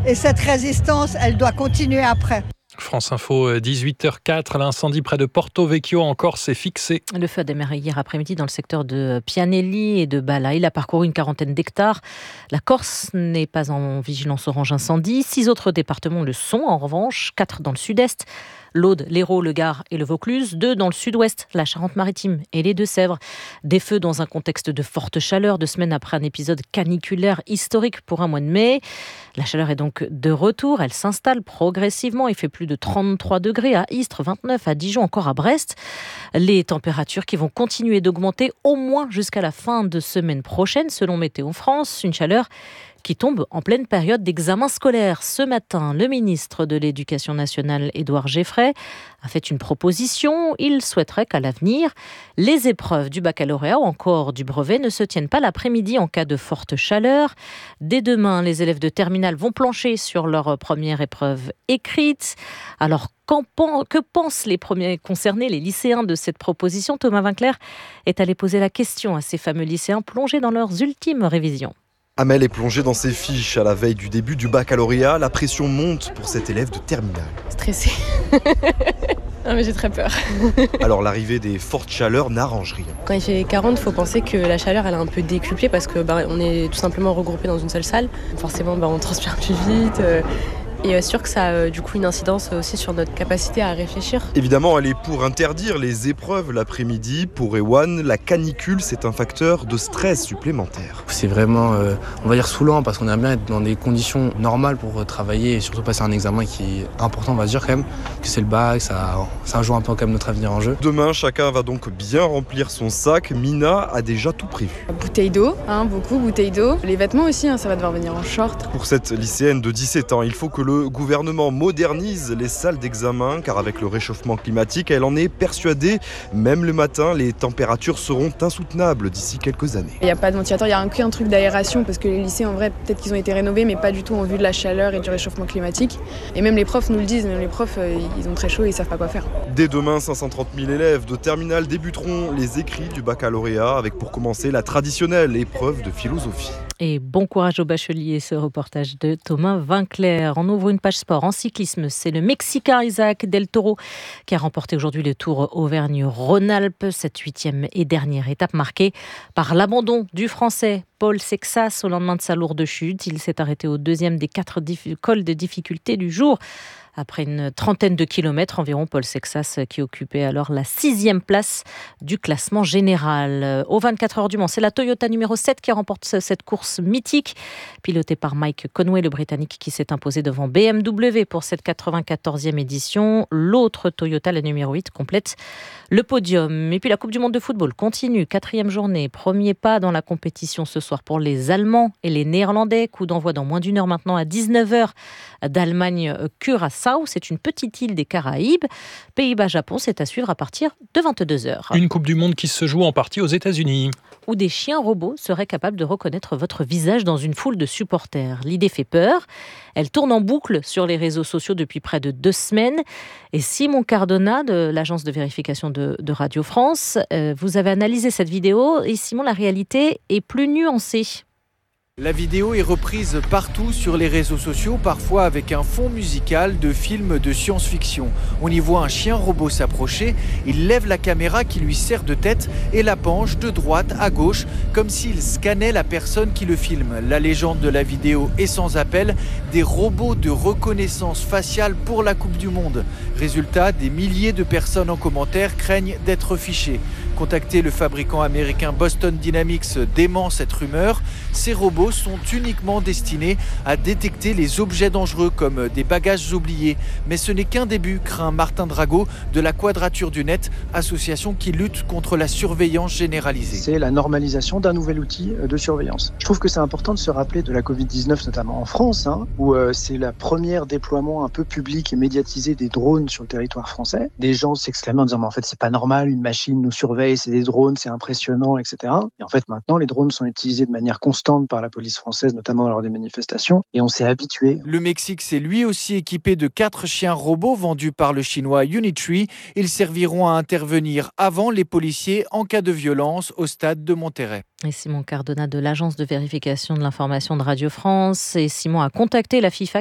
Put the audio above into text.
et cette résistance, elle doit continuer après. France Info, 18h04, l'incendie près de Porto Vecchio en Corse est fixé. Le feu a démarré hier après-midi dans le secteur de Pianelli et de Bala. Il a parcouru une quarantaine d'hectares. La Corse n'est pas en vigilance orange incendie. 6 autres départements le sont en revanche, 4 dans le sud-est. L'Aude, l'Hérault, le Gard et le Vaucluse, 2 dans le sud-ouest, la Charente-Maritime et les Deux-Sèvres. Des feux dans un contexte de forte chaleur, 2 semaines après un épisode caniculaire historique pour un mois de mai. La chaleur est donc de retour, elle s'installe progressivement. Il fait plus de 33 degrés à Istres, 29 à Dijon, encore à Brest. Les températures qui vont continuer d'augmenter au moins jusqu'à la fin de semaine prochaine, selon Météo France. Une chaleur qui tombe en pleine période d'examen scolaire. Ce matin, le ministre de l'Éducation nationale, Édouard Geffray, a fait une proposition. Il souhaiterait qu'à l'avenir, les épreuves du baccalauréat ou encore du brevet ne se tiennent pas l'après-midi en cas de forte chaleur. Dès demain, les élèves de terminale vont plancher sur leur première épreuve écrite. Alors, que pensent les premiers concernés, les lycéens, de cette proposition ? Thomas Vinclair est allé poser la question à ces fameux lycéens plongés dans leurs ultimes révisions. Amel est plongée dans ses fiches à la veille du début du baccalauréat. La pression monte pour cet élève de terminale. Stressée. Non mais j'ai très peur. Alors l'arrivée des fortes chaleurs n'arrange rien. Quand il fait 40, il faut penser que la chaleur elle a un peu décuplé parce que on est tout simplement regroupés dans une seule salle. Forcément on transpire plus vite. Et sûr que ça a du coup une incidence aussi sur notre capacité à réfléchir. Évidemment, elle est pour interdire les épreuves l'après-midi. Pour Ewan, la canicule, c'est un facteur de stress supplémentaire. C'est vraiment, on va dire, saoulant parce qu'on aime bien être dans des conditions normales pour travailler et surtout passer un examen qui est important, on va dire quand même, que c'est le bac, ça joue un peu quand même notre avenir en jeu. Demain, chacun va donc bien remplir son sac. Mina a déjà tout prévu. Bouteille d'eau, beaucoup bouteille d'eau. Les vêtements aussi, ça va devoir venir en short. Pour cette lycéenne de 17 ans, il faut que le gouvernement modernise les salles d'examen car avec le réchauffement climatique, elle en est persuadée. Même le matin, les températures seront insoutenables d'ici quelques années. Il n'y a pas de ventilateur, il y a un truc d'aération parce que les lycées en vrai peut-être qu'ils ont été rénovés mais pas du tout en vue de la chaleur et du réchauffement climatique. Et même les profs nous le disent, même les profs ils ont très chaud et ils savent pas quoi faire. Dès demain, 530 000 élèves de terminale débuteront les écrits du baccalauréat avec pour commencer la traditionnelle épreuve de philosophie. Et bon courage aux bacheliers, ce reportage de Thomas Vinclair. On ouvre une page sport en cyclisme. C'est le Mexicain Isaac Del Toro qui a remporté aujourd'hui le Tour Auvergne-Rhône-Alpes. Cette 8e et dernière étape marquée par l'abandon du Français Paul Sexas au lendemain de sa lourde chute. Il s'est arrêté au 2e des 4 cols de difficulté du jour. Après une trentaine de kilomètres environ, Paul Sexas qui occupait alors la 6e place du classement général. Aux 24 heures du Mans, c'est la Toyota numéro 7 qui remporte cette course mythique, pilotée par Mike Conway, le Britannique, qui s'est imposé devant BMW pour cette 94e édition. L'autre Toyota, la numéro 8, complète le podium. Et puis la Coupe du Monde de football continue, 4e journée, premier pas dans la compétition ce soir pour les Allemands et les Néerlandais. Coup d'envoi dans moins d'une heure maintenant à 19h d'Allemagne-Curaçao. C'est une petite île des Caraïbes. Pays-Bas-Japon, c'est à suivre à partir de 22h. Une Coupe du Monde qui se joue en partie aux États-Unis. Où des chiens robots seraient capables de reconnaître votre visage dans une foule de supporters. L'idée fait peur. Elle tourne en boucle sur les réseaux sociaux depuis près de 2 semaines. Et Simon Cardona, de l'agence de vérification de Radio France, vous avez analysé cette vidéo. Et Simon, la réalité est plus nuancée. La vidéo est reprise partout sur les réseaux sociaux, parfois avec un fond musical de film de science-fiction. On y voit un chien robot s'approcher, il lève la caméra qui lui sert de tête et la penche de droite à gauche, comme s'il scannait la personne qui le filme. La légende de la vidéo est sans appel, des robots de reconnaissance faciale pour la Coupe du Monde. Résultat, des milliers de personnes en commentaire craignent d'être fichées. Contacté, le fabricant américain Boston Dynamics dément cette rumeur. Ces robots sont uniquement destinés à détecter les objets dangereux comme des bagages oubliés. Mais ce n'est qu'un début, craint Martin Drago de la Quadrature du Net, association qui lutte contre la surveillance généralisée. C'est la normalisation d'un nouvel outil de surveillance. Je trouve que c'est important de se rappeler de la Covid-19, notamment en France, où c'est la première déploiement un peu public et médiatisé des drones sur le territoire français. Des gens s'exclamaient en disant « mais en fait c'est pas normal, une machine nous surveille, c'est des drones, c'est impressionnant, etc. » Et en fait maintenant les drones sont utilisés de manière constante par la police française, notamment lors des manifestations, et on s'est habitué. Le Mexique s'est lui aussi équipé de 4 chiens robots vendus par le chinois Unitree. Ils serviront à intervenir avant les policiers en cas de violence au stade de Monterrey. Et Simon Cardona de l'agence de vérification de l'information de Radio France. Et Simon a contacté la FIFA